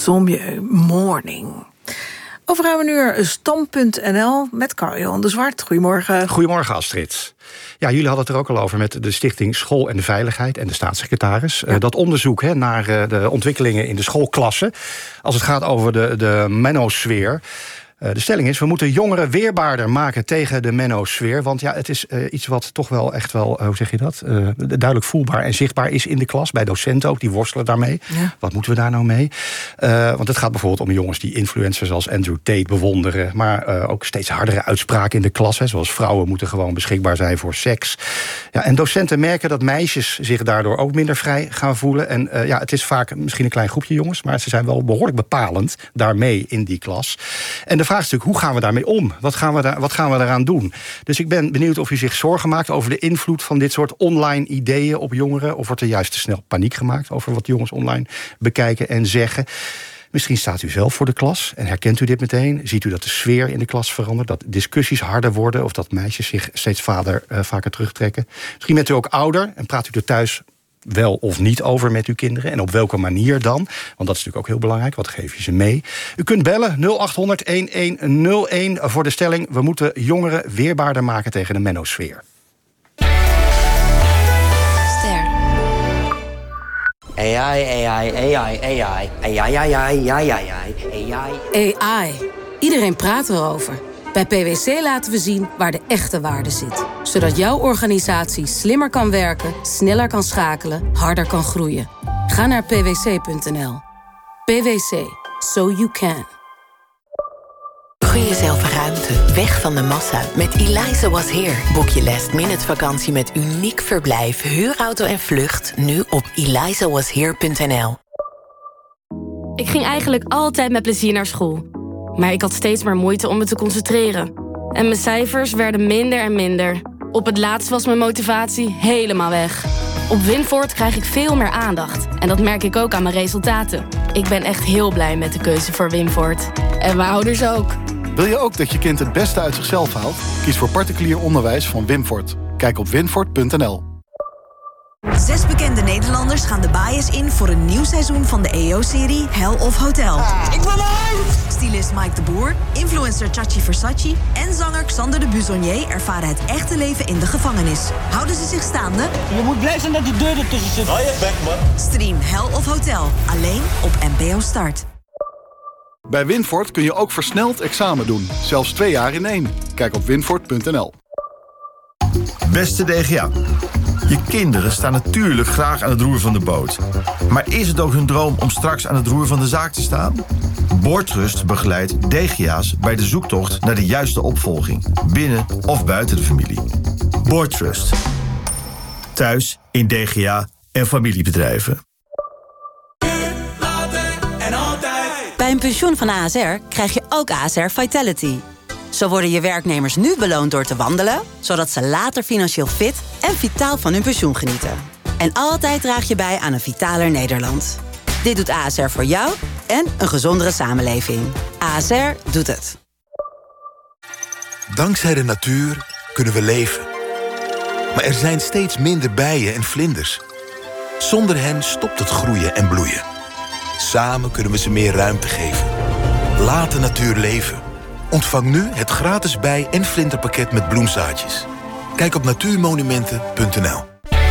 Insomnia Morning. Over ruim een uur Stand.nl met Carl-Johan de Zwart. Goedemorgen. Goedemorgen, Astrid. Ja, jullie hadden het er ook al over met de Stichting School en de Veiligheid en de staatssecretaris. Ja. Dat onderzoek naar de ontwikkelingen in de schoolklassen, als het gaat over de menosfeer. De stelling is, we moeten jongeren weerbaarder maken tegen de menosfeer. Want ja, het is iets wat toch wel echt wel, hoe zeg je dat? Duidelijk voelbaar en zichtbaar is in de klas. Bij docenten ook, die worstelen daarmee. Ja. Wat moeten we daar nou mee? Want het gaat bijvoorbeeld om jongens die influencers als Andrew Tate bewonderen. Maar ook steeds hardere uitspraken in de klas. Hè, zoals vrouwen moeten gewoon beschikbaar zijn voor seks. Ja, en docenten merken dat meisjes zich daardoor ook minder vrij gaan voelen. En het is vaak misschien een klein groepje jongens, maar ze zijn wel behoorlijk bepalend daarmee in die klas. En de vraag is natuurlijk, hoe gaan we daarmee om? Wat gaan we daaraan doen? Dus ik ben benieuwd of u zich zorgen maakt over de invloed van dit soort online ideeën op jongeren. Of wordt er juist te snel paniek gemaakt over wat jongens online bekijken en zeggen? Misschien staat u zelf voor de klas en herkent u dit meteen. Ziet u dat de sfeer in de klas verandert, dat discussies harder worden of dat meisjes zich steeds vaker terugtrekken. Misschien bent u ook ouder en praat u er thuis wel of niet over met uw kinderen. En op welke manier dan? Want dat is natuurlijk ook heel belangrijk. Wat geef je ze mee? U kunt bellen 0800-1101 voor de stelling: we moeten jongeren weerbaarder maken tegen de menosfeer. Ster. AI. Iedereen praat erover. Bij PwC laten we zien waar de echte waarde zit. Zodat jouw organisatie slimmer kan werken, sneller kan schakelen, harder kan groeien. Ga naar pwc.nl. PwC. So you can. Gun jezelf ruimte, weg van de massa. Met Eliza Was Here boek je last-minute vakantie met uniek verblijf, huurauto en vlucht. Nu op elizawashere.nl. Ik ging eigenlijk altijd met plezier naar school. Maar ik had steeds maar moeite om me te concentreren. En mijn cijfers werden minder en minder. Op het laatst was mijn motivatie helemaal weg. Op Winvoort krijg ik veel meer aandacht. En dat merk ik ook aan mijn resultaten. Ik ben echt heel blij met de keuze voor Winvoort. En mijn ouders ook. Wil je ook dat je kind het beste uit zichzelf haalt? Kies voor particulier onderwijs van Winvoort. Kijk op winvoort.nl. 6 bekende Nederlanders gaan de bias in voor een nieuw seizoen van de EO-serie Hell of Hotel. Ik wil uit! Stylist Mike de Boer, influencer Chachi Versace en zanger Xander de Buzonier ervaren het echte leven in de gevangenis. Houden ze zich staande? Je moet blij zijn dat die deur ertussen zit. Hou je bek, man. Stream Hell of Hotel, alleen op NPO Start. Bij Winvoort kun je ook versneld examen doen. Zelfs 2 jaar in 1. Kijk op winvoort.nl. Beste DGA. Je kinderen staan natuurlijk graag aan het roer van de boot. Maar is het ook hun droom om straks aan het roer van de zaak te staan? Boordtrust begeleidt DGA's bij de zoektocht naar de juiste opvolging. Binnen of buiten de familie. Boordtrust. Thuis, in DGA en familiebedrijven. Bij een pensioen van ASR krijg je ook ASR Vitality. Zo worden je werknemers nu beloond door te wandelen, zodat ze later financieel fit en vitaal van hun pensioen genieten. En altijd draag je bij aan een vitaler Nederland. Dit doet ASR voor jou en een gezondere samenleving. ASR doet het. Dankzij de natuur kunnen we leven. Maar er zijn steeds minder bijen en vlinders. Zonder hen stopt het groeien en bloeien. Samen kunnen we ze meer ruimte geven. Laat de natuur leven. Ontvang nu het gratis bij- en vlinderpakket met bloemzaadjes. Kijk op natuurmonumenten.nl.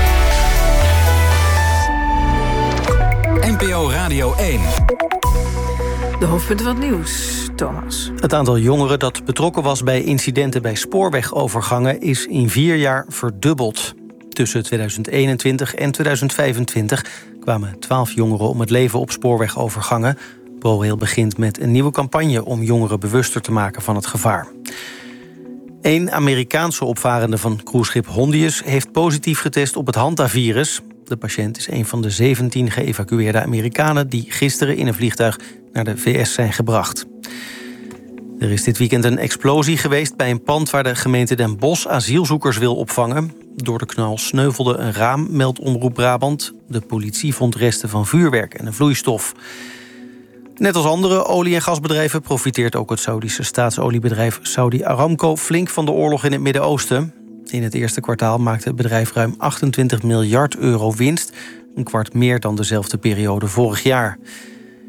NPO Radio 1. De hoofdpunten van het nieuws, Thomas. Het aantal jongeren dat betrokken was bij incidenten bij spoorwegovergangen is in 4 jaar verdubbeld. Tussen 2021 en 2025 kwamen 12 jongeren om het leven op spoorwegovergangen. ProRail begint met een nieuwe campagne om jongeren bewuster te maken van het gevaar. 1 Amerikaanse opvarende van cruiseschip Hondius heeft positief getest op het hantavirus. De patiënt is een van de 17 geëvacueerde Amerikanen die gisteren in een vliegtuig naar de VS zijn gebracht. Er is dit weekend een explosie geweest bij een pand waar de gemeente Den Bosch asielzoekers wil opvangen. Door de knal sneuvelde een raam, meldt Omroep Brabant. De politie vond resten van vuurwerk en een vloeistof. Net als andere olie- en gasbedrijven profiteert ook het Saoedische staatsoliebedrijf Saudi Aramco flink van de oorlog in het Midden-Oosten. In het eerste kwartaal maakte het bedrijf ruim 28 miljard euro winst, een kwart meer dan dezelfde periode vorig jaar.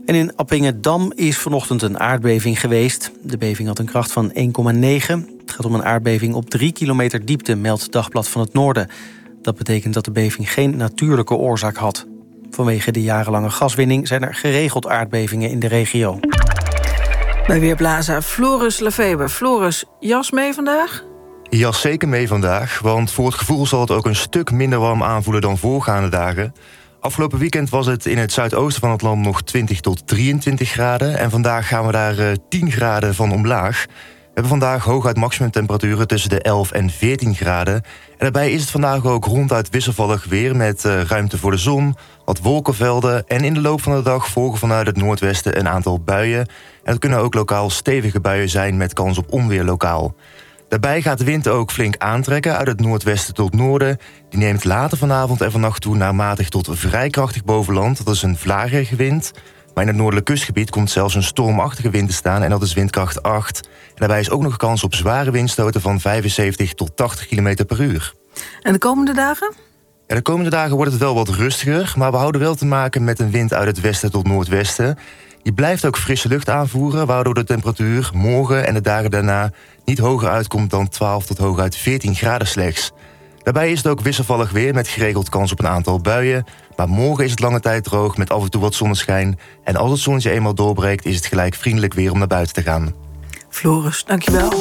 En in Appingedam is vanochtend een aardbeving geweest. De beving had een kracht van 1,9. Het gaat om een aardbeving op 3 kilometer diepte, meldt Dagblad van het Noorden. Dat betekent dat de beving geen natuurlijke oorzaak had. Vanwege de jarenlange gaswinning zijn er geregeld aardbevingen in de regio. Bij Weerplaza Floris Lefeber. Floris, jas mee vandaag? Jas zeker mee vandaag, want voor het gevoel zal het ook een stuk minder warm aanvoelen dan voorgaande dagen. Afgelopen weekend was het in het zuidoosten van het land nog 20 tot 23 graden... en vandaag gaan we daar 10 graden van omlaag. We hebben vandaag hooguit maximumtemperaturen tussen de 11 en 14 graden. En daarbij is het vandaag ook ronduit wisselvallig weer met ruimte voor de zon, wat wolkenvelden en in de loop van de dag volgen vanuit het noordwesten een aantal buien. En dat kunnen ook lokaal stevige buien zijn met kans op onweer lokaal. Daarbij gaat de wind ook flink aantrekken uit het noordwesten tot noorden. Die neemt later vanavond en vannacht toe naar matig tot vrij krachtig bovenland. Dat is een vlagerige wind. Maar in het noordelijk kustgebied komt zelfs een stormachtige wind te staan en dat is windkracht 8. En daarbij is ook nog kans op zware windstoten van 75 tot 80 km per uur. En de komende dagen? Ja, de komende dagen wordt het wel wat rustiger, maar we houden wel te maken met een wind uit het westen tot noordwesten. Die blijft ook frisse lucht aanvoeren, waardoor de temperatuur morgen en de dagen daarna niet hoger uitkomt dan 12 tot hooguit 14 graden slechts. Daarbij is het ook wisselvallig weer met geregeld kans op een aantal buien. Maar morgen is het lange tijd droog met af en toe wat zonneschijn. En als het zonnetje eenmaal doorbreekt is het gelijk vriendelijk weer om naar buiten te gaan. Floris, dankjewel.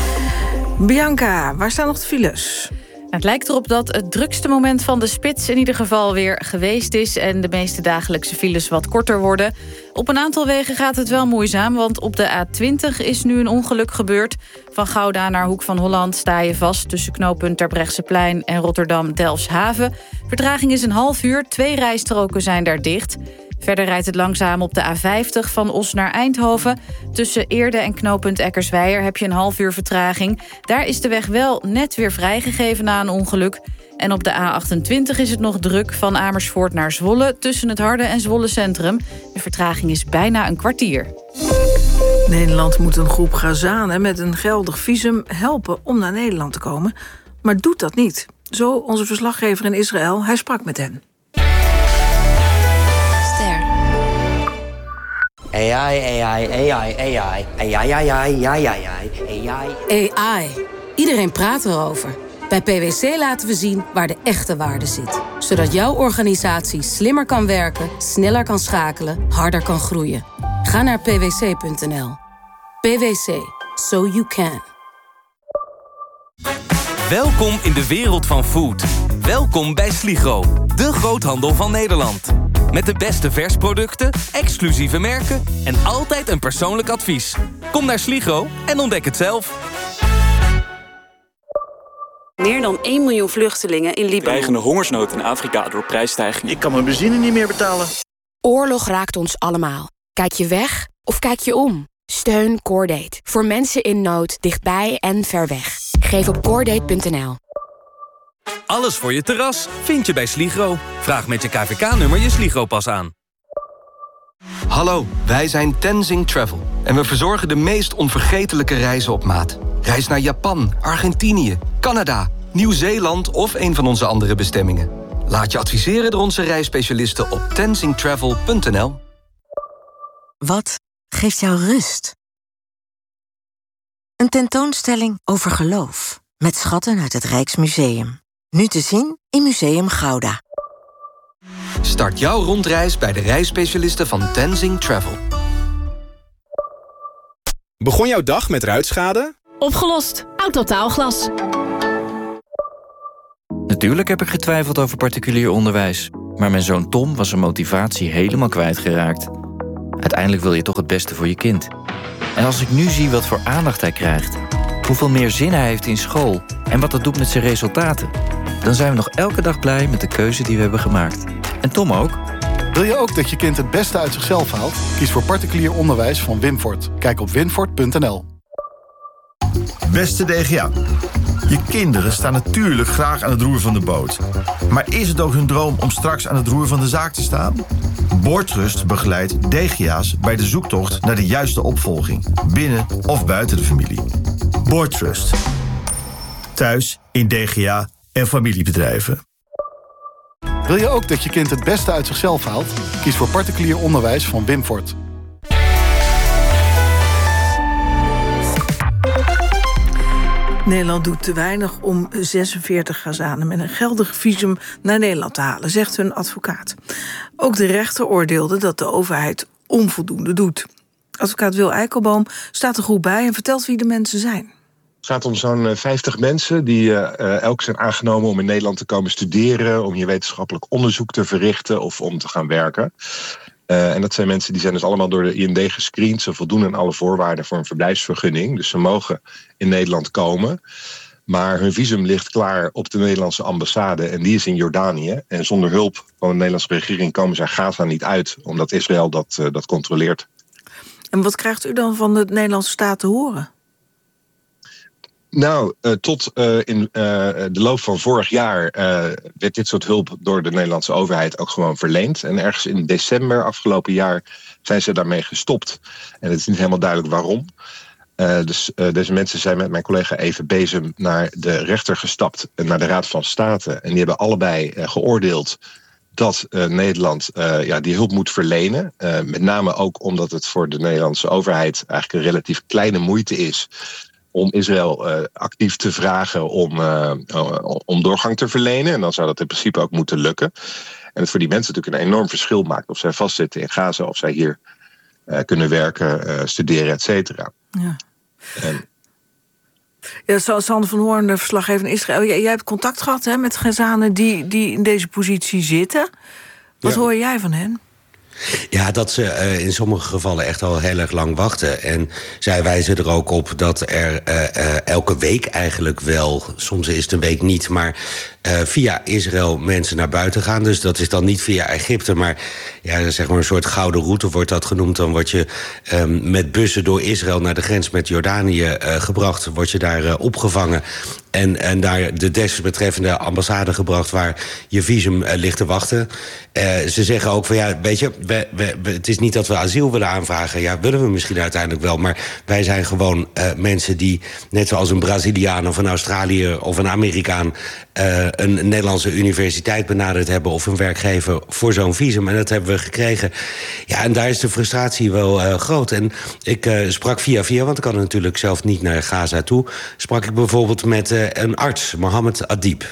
Bianca, waar staan nog de files? Het lijkt erop dat het drukste moment van de spits in ieder geval weer geweest is en de meeste dagelijkse files wat korter worden. Op een aantal wegen gaat het wel moeizaam, want op de A20 is nu een ongeluk gebeurd. Van Gouda naar Hoek van Holland sta je vast tussen knooppunt Terbrechtseplein en Rotterdam-Delfshaven. Vertraging is een half uur, 2 rijstroken zijn daar dicht. Verder rijdt het langzaam op de A50 van Os naar Eindhoven. Tussen Eerde en knooppunt Eckersweijer heb je een half uur vertraging. Daar is de weg wel net weer vrijgegeven na een ongeluk. En op de A28 is het nog druk van Amersfoort naar Zwolle tussen het Harde en Zwolle Centrum. De vertraging is bijna een kwartier. Nederland moet een groep Gazanen met een geldig visum helpen om naar Nederland te komen. Maar doet dat niet. Zo onze verslaggever in Israël, hij sprak met hen. AI. Iedereen praat erover. Bij PwC laten we zien waar de echte waarde zit. Zodat jouw organisatie slimmer kan werken, sneller kan schakelen, harder kan groeien. Ga naar pwc.nl. PwC. So you can. Welkom in de wereld van food. Welkom bij Sligro, de groothandel van Nederland. Met de beste versproducten, exclusieve merken en altijd een persoonlijk advies. Kom naar Sligro en ontdek het zelf. Meer dan 1 miljoen vluchtelingen in Libanon. Dreigende hongersnood in Afrika door prijsstijging. Ik kan mijn benzine niet meer betalen. Oorlog raakt ons allemaal. Kijk je weg of kijk je om? Steun Cordate. Voor mensen in nood, dichtbij en ver weg. Geef op cordate.nl. Alles voor je terras vind je bij Sligro. Vraag met je KVK-nummer je Sligro-pas aan. Hallo, wij zijn Tenzing Travel. En we verzorgen de meest onvergetelijke reizen op maat. Reis naar Japan, Argentinië, Canada, Nieuw-Zeeland of een van onze andere bestemmingen. Laat je adviseren door onze reisspecialisten op tenzingtravel.nl. Wat geeft jou rust? Een tentoonstelling over geloof. Met schatten uit het Rijksmuseum. Nu te zien in Museum Gouda. Start jouw rondreis bij de reisspecialisten van Tenzing Travel. Begon jouw dag met ruitschade? Opgelost. Autotaalglas. Natuurlijk heb ik getwijfeld over particulier onderwijs. Maar mijn zoon Tom was zijn motivatie helemaal kwijtgeraakt. Uiteindelijk wil je toch het beste voor je kind. En als ik nu zie wat voor aandacht hij krijgt, hoeveel meer zin hij heeft in school en wat dat doet met zijn resultaten, dan zijn we nog elke dag blij met de keuze die we hebben gemaakt. En Tom ook. Wil je ook dat je kind het beste uit zichzelf haalt? Kies voor particulier onderwijs van Wimfort. Kijk op wimfort.nl. Beste DGA. Je kinderen staan natuurlijk graag aan het roer van de boot. Maar is het ook hun droom om straks aan het roer van de zaak te staan? Boordtrust begeleidt DGA's bij de zoektocht naar de juiste opvolging. Binnen of buiten de familie. Boordtrust. Thuis, in DGA en familiebedrijven. Wil je ook dat je kind het beste uit zichzelf haalt? Kies voor particulier onderwijs van Wimfort. Nederland doet te weinig om 46 Gazanen met een geldig visum naar Nederland te halen, zegt hun advocaat. Ook de rechter oordeelde dat de overheid onvoldoende doet. Advocaat Wil Eikelboom staat er goed bij en vertelt wie de mensen zijn. Het gaat om zo'n 50 mensen die elk zijn aangenomen om in Nederland te komen studeren, om hier wetenschappelijk onderzoek te verrichten of om te gaan werken. En dat zijn mensen die zijn dus allemaal door de IND gescreend. Ze voldoen aan alle voorwaarden voor een verblijfsvergunning. Dus ze mogen in Nederland komen. Maar hun visum ligt klaar op de Nederlandse ambassade en die is in Jordanië. En zonder hulp van de Nederlandse regering komen ze Gaza niet uit, omdat Israël dat controleert. En wat krijgt u dan van de Nederlandse staat te horen? Nou, tot in de loop van vorig jaar werd dit soort hulp door de Nederlandse overheid ook gewoon verleend. En ergens in december afgelopen jaar zijn ze daarmee gestopt. En het is niet helemaal duidelijk waarom. Dus deze mensen zijn met mijn collega Even Bezem naar de rechter gestapt, naar de Raad van State. En die hebben allebei geoordeeld dat Nederland die hulp moet verlenen. Met name ook omdat het voor de Nederlandse overheid eigenlijk een relatief kleine moeite is om Israël actief te vragen om doorgang te verlenen. En dan zou dat in principe ook moeten lukken. En het voor die mensen natuurlijk een enorm verschil maakt of zij vastzitten in Gaza, of zij hier kunnen werken, studeren, et cetera. Ja. Ja, Sander van Hoorn, de verslaggever in Israël. Jij hebt contact gehad met Gazanen die in deze positie zitten. Wat hoor jij van hen? Ja, dat ze in sommige gevallen echt al heel erg lang wachten. En zij wijzen er ook op dat er elke week eigenlijk wel, soms is het een week niet, maar via Israël mensen naar buiten gaan. Dus dat is dan niet via Egypte, maar ja, zeg maar een soort gouden route wordt dat genoemd. Dan word je met bussen door Israël naar de grens met Jordanië gebracht. Word je daar opgevangen en daar de desbetreffende ambassade gebracht waar je visum ligt te wachten. Ze zeggen ook van ja, weet je, het is niet dat we asiel willen aanvragen. Ja, willen we misschien uiteindelijk wel. Maar wij zijn gewoon mensen die, net zoals een Braziliaan of een Australiër of een Amerikaan, een Nederlandse universiteit benaderd hebben of een werkgever voor zo'n visum. En dat hebben we gekregen. Ja, en daar is de frustratie wel groot. En ik sprak via, want ik kan natuurlijk zelf niet naar Gaza toe, sprak ik bijvoorbeeld met een arts, Mohammed Adib.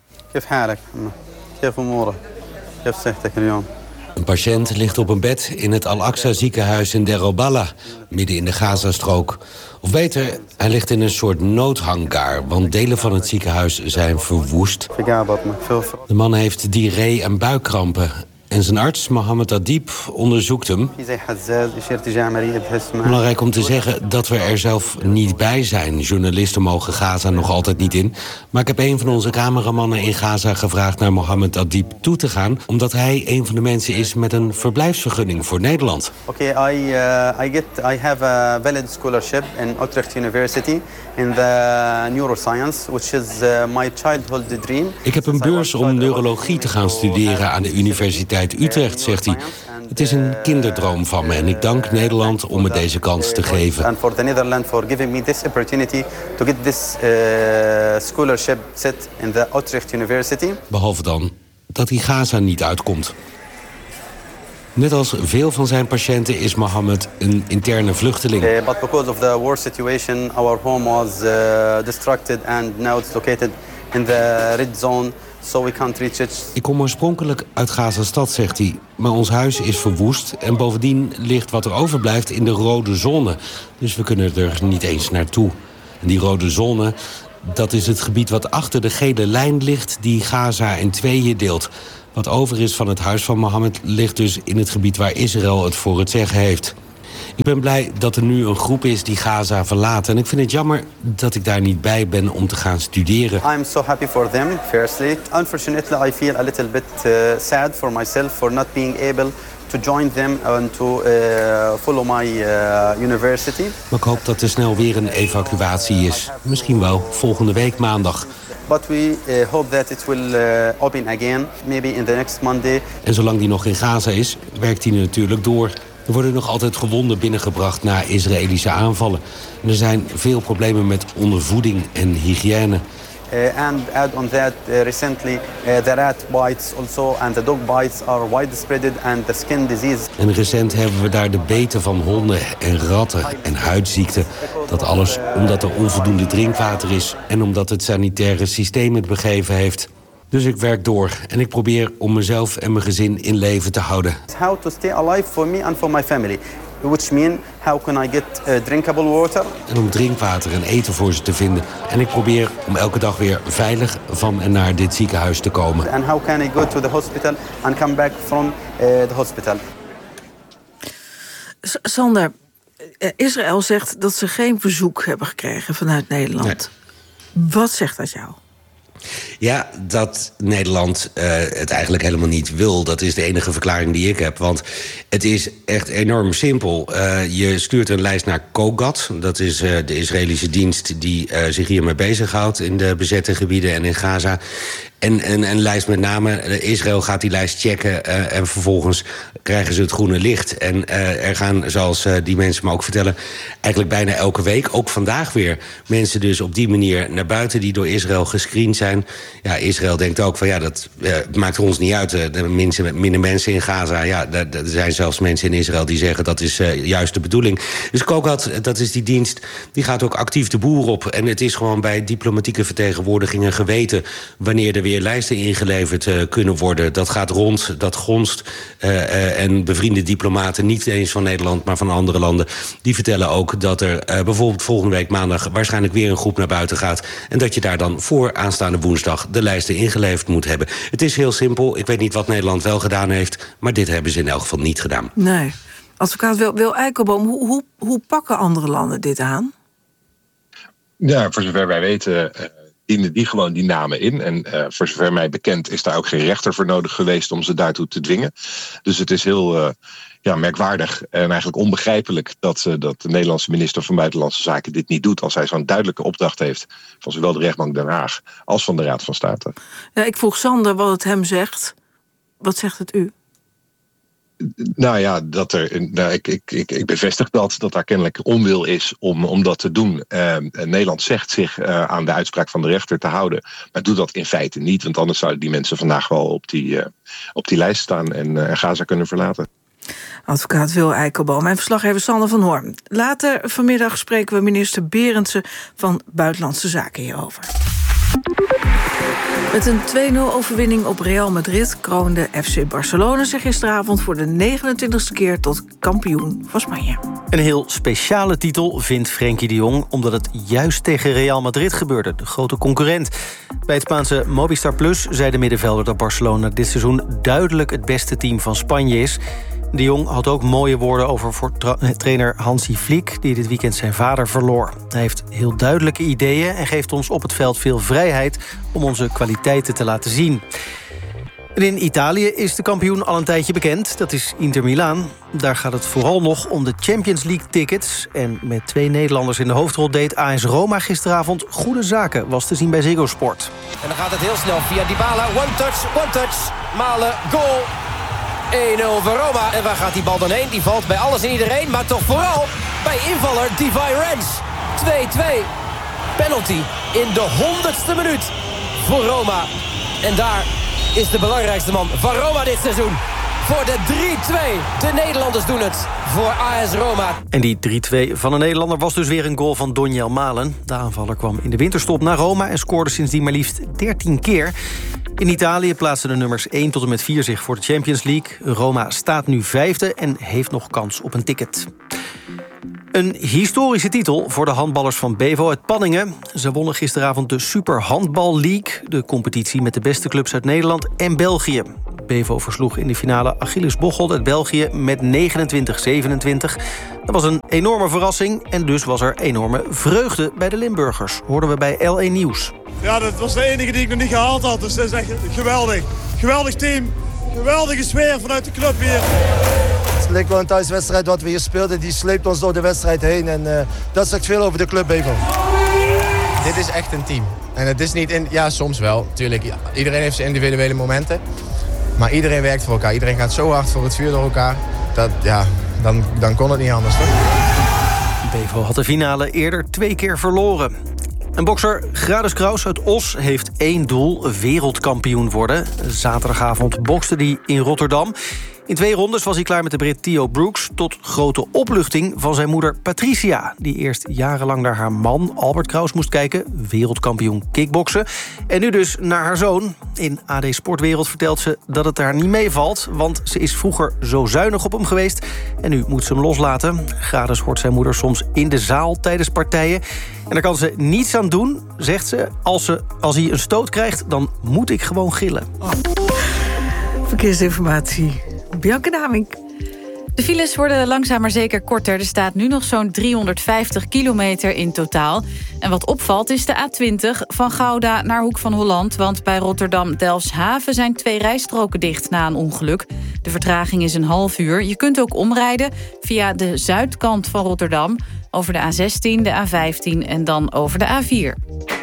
Een patiënt ligt op een bed in het Al-Aqsa ziekenhuis in Deir al-Balah, midden in de Gazastrook. Of beter, hij ligt in een soort noodhangar, want delen van het ziekenhuis zijn verwoest. De man heeft diarree en buikkrampen. En zijn arts, Mohammed Adib, onderzoekt hem. Belangrijk om te zeggen dat we er zelf niet bij zijn. Journalisten mogen Gaza nog altijd niet in. Maar ik heb een van onze cameramannen in Gaza gevraagd naar Mohammed Adib toe te gaan, omdat hij een van de mensen is met een verblijfsvergunning voor Nederland. I have a valid scholarship in Utrecht University in the neuroscience, which is my childhood dream. Ik heb een beurs om neurologie te gaan studeren aan de Universiteit Utrecht, zegt hij. Het is een kinderdroom van me en ik dank Nederland om me deze kans te geven. And for the Netherlands for giving me this opportunity to get this scholarship set in the Utrecht University. Behalve dan dat hij Gaza niet uitkomt. Net als veel van zijn patiënten is Mohammed een interne vluchteling. But because of the war situation, our home was destructed and now it's located in the red zone. So we can't reach it. Ik kom oorspronkelijk uit Gaza-stad, zegt hij. Maar ons huis is verwoest en bovendien ligt wat er overblijft in de rode zone. Dus we kunnen er niet eens naartoe. En die rode zone, dat is het gebied wat achter de gele lijn ligt die Gaza in tweeën deelt. Wat over is van het huis van Mohammed ligt dus in het gebied waar Israël het voor het zeggen heeft. Ik ben blij dat er nu een groep is die Gaza verlaat. En ik vind het jammer dat ik daar niet bij ben om te gaan studeren. I'm so happy for them, firstly. Unfortunately, I feel a little bit sad for myself for not being able to join them and to follow my university. Maar ik hoop dat er snel weer een evacuatie is. Misschien wel volgende week maandag. But we hope that it will open again, maybe in the next Monday. En zolang die nog in Gaza is, werkt hij natuurlijk door. Er worden nog altijd gewonden binnengebracht na Israëlische aanvallen. En er zijn veel problemen met ondervoeding en hygiëne. And add on that, recently the rat bites also and the dog bites are widespread and the skin disease. En recent hebben we daar de beten van honden en ratten en huidziekten. Dat alles omdat er onvoldoende drinkwater is en omdat het sanitaire systeem het begeven heeft. Dus ik werk door en ik probeer om mezelf en mijn gezin in leven te houden. How to stay alive for me and for my family. Which mean, how can I get drinkable water? En om drinkwater en eten voor ze te vinden. En ik probeer om elke dag weer veilig van en naar dit ziekenhuis te komen. And how can I go to the hospital and come back from the hospital? Sander, Israël zegt dat ze geen bezoek hebben gekregen vanuit Nederland. Nee. Wat zegt dat jou? Ja, dat Nederland het eigenlijk helemaal niet wil. Dat is de enige verklaring die ik heb. Want het is echt enorm simpel. Je stuurt een lijst naar COGAT. Dat is de Israëlische dienst die zich hiermee bezighoudt in de bezette gebieden en in Gaza. En een lijst met name. Israël gaat die lijst checken en vervolgens krijgen ze het groene licht. En er gaan, zoals die mensen me ook vertellen, eigenlijk bijna elke week, ook vandaag weer, mensen dus op die manier naar buiten die door Israël gescreend zijn. Ja, Israël denkt ook van ja, dat maakt ons niet uit. Minder mensen in Gaza. Ja, er zijn zelfs mensen in Israël die zeggen dat is juist de bedoeling. Dus COGAT, dat is die dienst, die gaat ook actief de boer op. En het is gewoon bij diplomatieke vertegenwoordigingen geweten wanneer er weer lijsten ingeleverd kunnen worden. Dat gaat rond, dat gonst. En bevriende diplomaten, niet eens van Nederland, maar van andere landen, die vertellen ook dat er bijvoorbeeld volgende week maandag waarschijnlijk weer een groep naar buiten gaat. En dat je daar dan voor aanstaande woensdag de lijsten ingeleverd moet hebben. Het is heel simpel. Ik weet niet wat Nederland wel gedaan heeft, maar dit hebben ze in elk geval niet gedaan. Nee. Advocaat Wil Eikelboom, hoe pakken andere landen dit aan? Ja, voor zover wij weten dienen die gewoon die namen in. En voor zover mij bekend is daar ook geen rechter voor nodig geweest om ze daartoe te dwingen. Dus het is heel merkwaardig en eigenlijk onbegrijpelijk dat de Nederlandse minister van Buitenlandse Zaken dit niet doet als hij zo'n duidelijke opdracht heeft van zowel de rechtbank Den Haag als van de Raad van State. Ja, ik vroeg Sander wat het hem zegt. Wat zegt het u? Nou ja, ik bevestig dat daar kennelijk onwil is om dat te doen. Nederland zegt zich aan de uitspraak van de rechter te houden, maar doet dat in feite niet, want anders zouden die mensen vandaag wel op die lijst staan en Gaza kunnen verlaten. Advocaat Wil Eikelboom en verslaggever Sander van Hoorn. Later vanmiddag spreken we minister Berendsen van Buitenlandse Zaken hierover. Met een 2-0-overwinning op Real Madrid kroonde FC Barcelona zich gisteravond voor de 29e keer tot kampioen van Spanje. Een heel speciale titel vindt Frenkie de Jong, omdat het juist tegen Real Madrid gebeurde, de grote concurrent. Bij het Spaanse Movistar Plus zei de middenvelder dat Barcelona dit seizoen duidelijk het beste team van Spanje is. De Jong had ook mooie woorden over voor trainer Hansi Flick, die dit weekend zijn vader verloor. Hij heeft heel duidelijke ideeën en geeft ons op het veld veel vrijheid om onze kwaliteiten te laten zien. En in Italië is de kampioen al een tijdje bekend. Dat is Inter Milaan. Daar gaat het vooral nog om de Champions League tickets. En met 2 Nederlanders in de hoofdrol deed AS Roma gisteravond goede zaken, was te zien bij Ziggo Sport. En dan gaat het heel snel via Dybala. One touch, Malen, goal. 1-0 voor Roma. En waar gaat die bal dan heen? Die valt bij alles en iedereen, maar toch vooral bij invaller Divine Rens. 2-2. Penalty in de 100ste minuut voor Roma. En daar is de belangrijkste man van Roma dit seizoen. Voor de 3-2. De Nederlanders doen het voor AS Roma. En die 3-2 van een Nederlander was dus weer een goal van Doniel Malen. De aanvaller kwam in de winterstop naar Roma en scoorde sindsdien maar liefst 13 keer. In Italië plaatsen de nummers 1 tot en met 4 zich voor de Champions League. Roma staat nu 5e en heeft nog kans op een ticket. Een historische titel voor de handballers van Bevo uit Panningen. Ze wonnen gisteravond de Super Handball League, de competitie met de beste clubs uit Nederland en België. Bevo versloeg in de finale Achilles Bocholt uit België met 29-27. Dat was een enorme verrassing en dus was er enorme vreugde bij de Limburgers. Hoorden we bij L1 Nieuws. Ja, dat was de enige die ik nog niet gehaald had, dus dat is echt geweldig. Geweldig team, geweldige sfeer vanuit de club hier. Het leek wel een thuiswedstrijd wat we hier speelden. Die sleept ons door de wedstrijd heen. En dat zegt veel over de club Bevo. Dit is echt een team. En het is niet ja, soms wel. Tuurlijk, ja, iedereen heeft zijn individuele momenten. Maar iedereen werkt voor elkaar. Iedereen gaat zo hard voor het vuur door elkaar. Dat, ja, dan kon het niet anders, toch? Bevo had de finale eerder 2 keer verloren. En bokser Gradus Kraus uit Os heeft 1 doel: wereldkampioen worden. Zaterdagavond bokste hij in Rotterdam. In 2 rondes was hij klaar met de Brit Theo Brooks... tot grote opluchting van zijn moeder Patricia... die eerst jarenlang naar haar man Albert Kraus moest kijken... wereldkampioen kickboksen. En nu dus naar haar zoon. In AD Sportwereld vertelt ze dat het haar niet meevalt... want ze is vroeger zo zuinig op hem geweest... en nu moet ze hem loslaten. Gradus hoort zijn moeder soms in de zaal tijdens partijen... en daar kan ze niets aan doen, zegt ze. Als hij een stoot krijgt, dan moet ik gewoon gillen. Verkeersinformatie. Bianca Damink. De files worden langzaam maar zeker korter. Er staat nu nog zo'n 350 kilometer in totaal. En wat opvalt is de A20 van Gouda naar Hoek van Holland. Want bij Rotterdam-Delfshaven zijn 2 rijstroken dicht na een ongeluk. De vertraging is een half uur. Je kunt ook omrijden via de zuidkant van Rotterdam... over de A16, de A15 en dan over de A4.